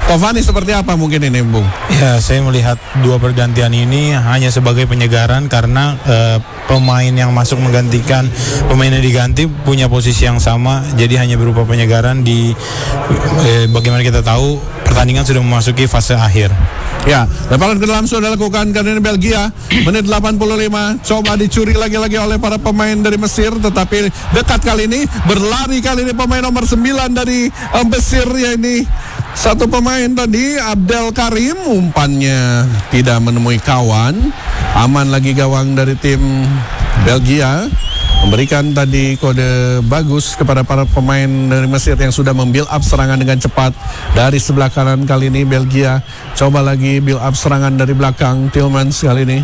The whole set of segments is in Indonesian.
Tovani, seperti apa mungkin ini, Bung? Ya, saya melihat dua pergantian ini hanya sebagai penyegaran karena pemain yang masuk menggantikan pemain yang diganti punya posisi yang sama, jadi hanya berupa penyegaran di bagaimana kita tahu pertandingan sudah memasuki fase akhir. Ya, lemparan ke dalam sudah dilakukan karena Belgia. Menit 85, coba dicuri lagi-lagi oleh para pemain dari Mesir, tetapi dekat kali ini, berlari kali ini pemain nomor 9 dari Mesir, ya ini satu pemain tadi, Abdel Karim, umpannya tidak menemui kawan. Aman lagi gawang dari tim Belgia, memberikan tadi kode bagus kepada para pemain dari Mesir yang sudah membuild up serangan dengan cepat dari sebelah kanan. Kali ini Belgia coba lagi build up serangan dari belakang. Tillmans kali ini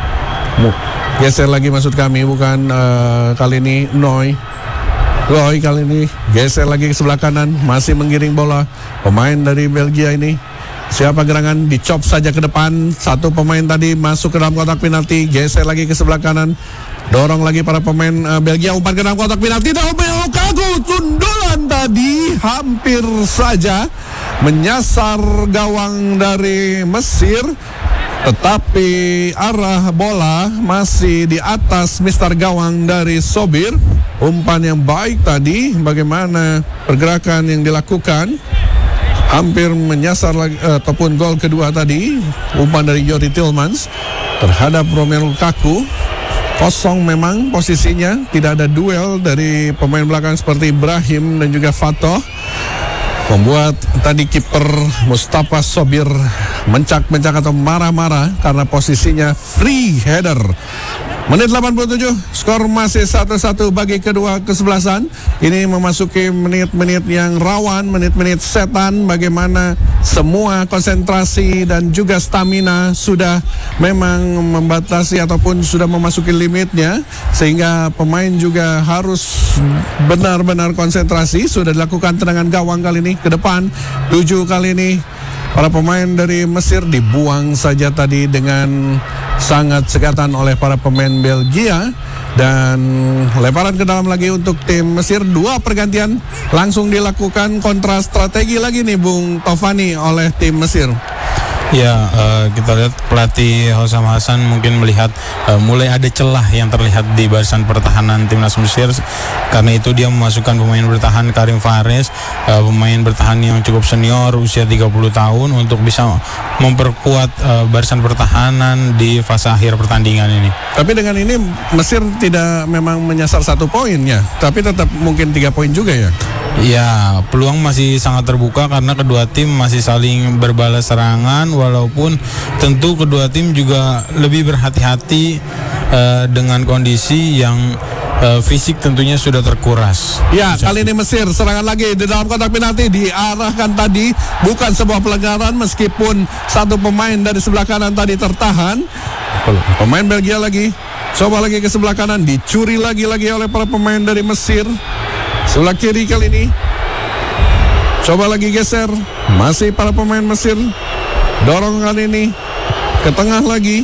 geser lagi, maksud kami bukan kali ini Noy kali ini geser lagi ke sebelah kanan, masih menggiring bola pemain dari Belgia ini. Siapa gerangan, dicop saja ke depan. Satu pemain tadi masuk ke dalam kotak penalti, geser lagi ke sebelah kanan, dorong lagi para pemain Belgia, umpan ke dalam kotak penalti. Romelu Lukaku, sundulan tadi hampir saja menyasar gawang dari Mesir, tetapi arah bola masih di atas mister gawang dari Sobir. Umpan yang baik tadi, bagaimana pergerakan yang dilakukan, hampir menyasar lagi, ataupun gol kedua tadi, umpan dari Youri Tillmans terhadap Romelu Lukaku. Kosong memang posisinya, tidak ada duel dari pemain belakang seperti Ibrahim dan juga Fatoh, membuat tadi kiper Mustafa Sobir mencak-mencak atau marah-marah karena posisinya free header. Menit 87, skor masih 1-1 bagi kedua kesebelasan. Ini memasuki menit-menit yang rawan, menit-menit setan, bagaimana semua konsentrasi dan juga stamina sudah memang membatasi ataupun sudah memasuki limitnya, sehingga pemain juga harus benar-benar konsentrasi. Sudah dilakukan tendangan gawang kali ini ke depan, 7 kali ini. Para pemain dari Mesir dibuang saja tadi dengan sangat sekatan oleh para pemain Belgia. Dan lemparan ke dalam lagi untuk tim Mesir. Dua pergantian langsung dilakukan, kontra strategi lagi nih Bung Tovani oleh tim Mesir. Ya, kita lihat pelatih Hosam Hasan mungkin melihat mulai ada celah yang terlihat di barisan pertahanan timnas Mesir. Karena itu dia memasukkan pemain bertahan Karim Fares, pemain bertahan yang cukup senior, usia 30 tahun, untuk bisa memperkuat barisan pertahanan di fase akhir pertandingan ini. Tapi dengan ini Mesir tidak memang menyasar 1 poinnya, tapi tetap mungkin 3 poin juga ya. Ya, peluang masih sangat terbuka karena kedua tim masih saling berbalas serangan, walaupun tentu kedua tim juga lebih berhati-hati dengan kondisi yang fisik tentunya sudah terkuras. Ya, kali ini Mesir serangan lagi di dalam kotak penalti, diarahkan tadi, bukan sebuah pelanggaran meskipun satu pemain dari sebelah kanan tadi tertahan. Pemain Belgia lagi, coba lagi ke sebelah kanan, dicuri lagi oleh para pemain dari Mesir. Sebelah kiri kali ini, coba lagi geser, masih para pemain Mesir, dorong kali ini ke tengah lagi,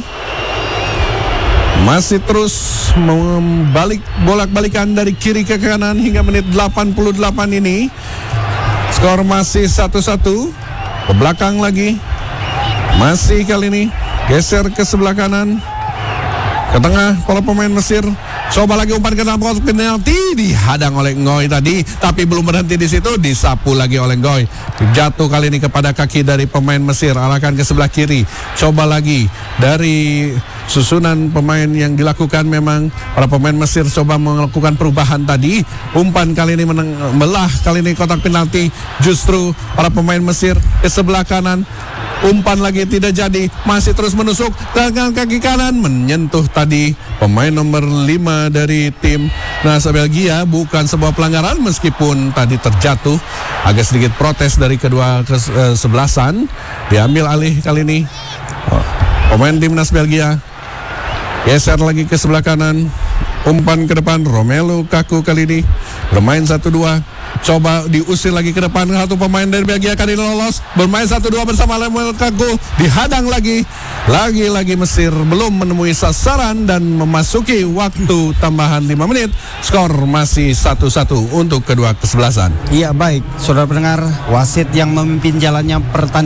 masih terus membalik bolak-balikan dari kiri ke kanan hingga menit 88 ini. Skor masih 1-1. Ke belakang lagi, masih kali ini geser ke sebelah kanan, ke tengah para pemain Mesir. Coba lagi umpan ke dalam kotak penalti, dihadang oleh Ngoy tadi, tapi belum berhenti di situ, disapu lagi oleh Ngoy. Jatuh kali ini kepada kaki dari pemain Mesir, arahkan ke sebelah kiri. Coba lagi dari susunan pemain yang dilakukan, memang para pemain Mesir coba melakukan perubahan tadi. Umpan kali ini melah kali ini kotak penalti, justru para pemain Mesir ke sebelah kanan. Umpan lagi tidak jadi, masih terus menusuk dengan kaki kanan, menyentuh tadi pemain nomor 5 dari tim Belgia. Bukan sebuah pelanggaran meskipun tadi terjatuh, agak sedikit protes dari kedua kesebelasan. Diambil alih kali ini pemain timnas Belgia, geser lagi ke sebelah kanan, umpan ke depan. Romelu Lukaku kali ini bermain 1-2, coba diusir lagi ke depan. Satu pemain dari Belgia kali lolos, bermain 1-2 bersama Romelu Lukaku, dihadang lagi Mesir belum menemui sasaran dan memasuki waktu tambahan 5 menit. Skor masih 1-1 untuk kedua kesebelasan. Iya, baik saudara pendengar, wasit yang memimpin jalannya pertandingan